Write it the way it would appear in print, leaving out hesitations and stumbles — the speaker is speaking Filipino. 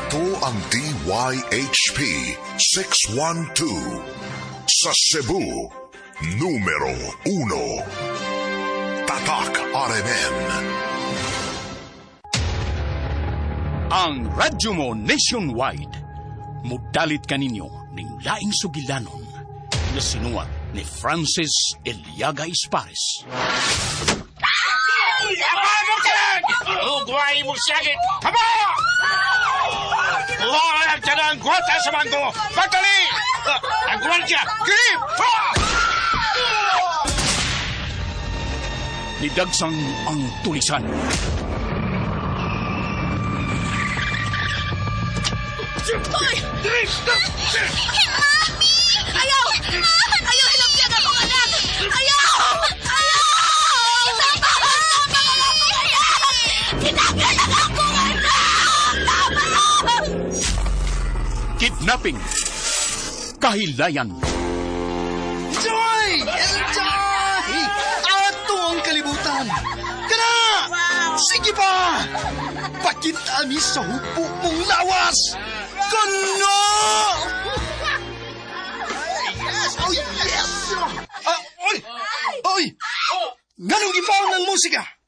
Ito ang DYHP 612 sa Cebu, numero 1. Tatak RMN. Ang radyo mo nationwide, mudalit kaninyo ning laing sugilanon na sinuwat ni Francis Eliaga Espares. Ugway mo sakit! Haba! Huwag ka na ang gwata sa bangko! Pagtali! Ang gwardya! Grip! Nidagsang ang tulisan. Hoy! Mami! Ayaw! Ayaw ilapyan akong anak! Ayaw! Ayaw! Kinagyan ang akong anak! Kidnapping. Kahilayan. Joy! Joy! Ato ang kalibutan! Kana! Sige pa! Pakita mi sa hupo mong lawas! Kano! Yes! Oh, yes! Oy! Oy! Nganong ipaw ng musika?